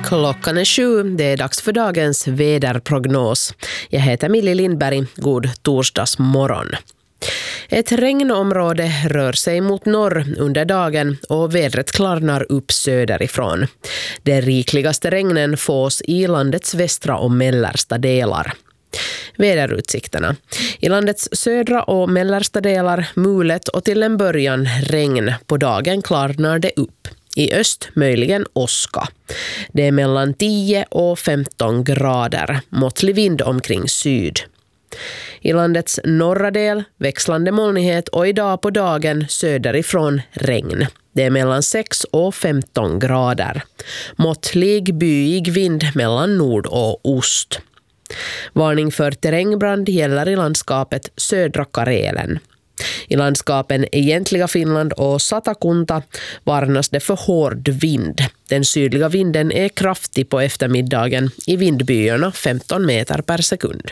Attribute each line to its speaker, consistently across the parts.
Speaker 1: Klockan är 7, det är dags för dagens väderprognos. Jag heter Millie Lindberg, god torsdagsmorgon. Ett regnområde rör sig mot norr under dagen och vädret klarnar upp söderifrån. De rikligaste regnen fås i landets västra och mellersta delar. Väderutsikterna. I landets södra och mellersta delar mulet och till en början regn. På dagen klarnar det upp. I öst möjligen åska. Det är mellan 10 och 15 grader. Måttlig vind omkring syd. I landets norra del växlande molnighet och idag på dagen söderifrån regn. Det är mellan 6 och 15 grader. Måttlig byig vind mellan nord och ost. Varning för terrängbrand gäller i landskapet södra Karelen. I landskapen Egentliga Finland och Satakunta varnas det för hård vind. Den sydliga vinden är kraftig på eftermiddagen i vindbyarna 15 meter per sekund.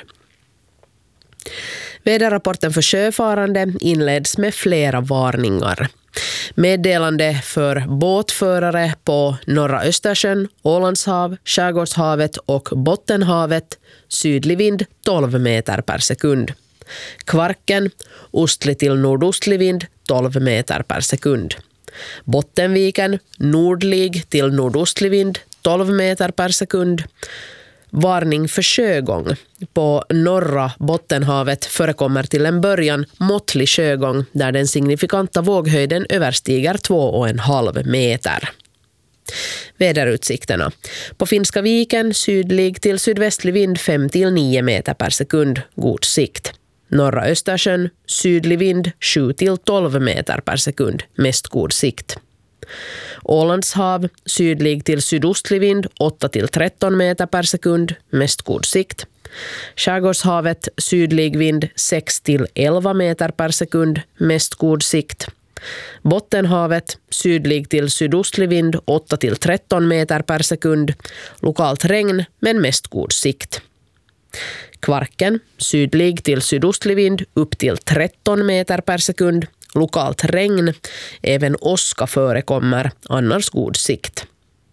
Speaker 1: Väderrapporten för sjöfarande inleds med flera varningar. Meddelande för båtförare på norra Östersjön, Ålandshav, Skärgårdshavet och Bottenhavet, sydlig vind 12 meter per sekund. Kvarken, ostlig till nordostlig vind 12 meter per sekund. Bottenviken, nordlig till nordostlig vind 12 meter per sekund. Varning för sjögång. På norra Bottenhavet förekommer till en början måttlig sjögång där den signifikanta våghöjden överstiger 2,5 meter. Väderutsikterna. På Finska viken sydlig till sydvästlig vind 5-9 meter per sekund, god sikt. Norra Östersjön sydlig vind 7-12 meter per sekund, mest god sikt. Ålandshav sydlig till sydostlig vind 8-13 meter per sekund, mest god sikt. Skärgårdshavet sydlig vind 6-11 meter per sekund, mest god sikt. Bottenhavet sydlig till sydostlig vind 8-13 meter per sekund, lokalt regn men mest god sikt. Kvarken sydlig till sydostlig vind upp till 13 meter per sekund, lokalt regn, även åska förekommer, annars god sikt.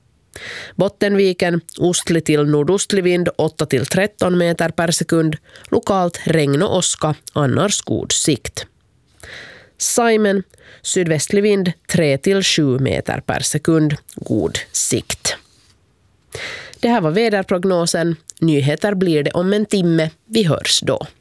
Speaker 1: Bottenviken ostlig till nordostlig vind 8-13 meter per sekund, lokalt regn och åska, annars god sikt. Saimen sydvästlig vind 3-7 meter per sekund, god sikt. Det här var väderprognosen. Nyheter blir det om en timme. Vi hörs då.